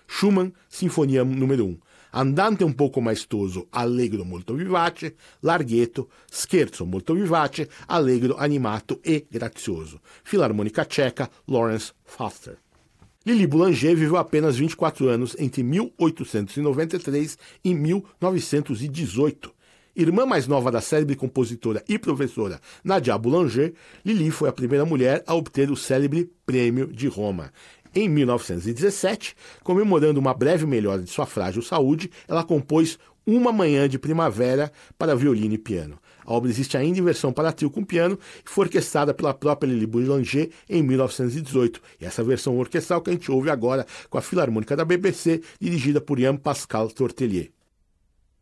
Schumann, Sinfonia número 1. Andante un poco maestoso, allegro molto vivace, larghetto, scherzo molto vivace, allegro animato e grazioso. Filarmônica Tcheca, Lawrence Foster. Lili Boulanger viveu apenas 24 anos entre 1893 e 1918. Irmã mais nova da célebre compositora e professora Nadia Boulanger, Lili foi a primeira mulher a obter o célebre Prêmio de Roma. Em 1917, comemorando uma breve melhora de sua frágil saúde, ela compôs Uma Manhã de Primavera para violino e piano. A obra existe ainda em versão para trio com piano e foi orquestrada pela própria Lili Boulanger em 1918. E essa versão orquestral que a gente ouve agora com a Filarmônica da BBC, dirigida por Jean-Pascal Tortelier.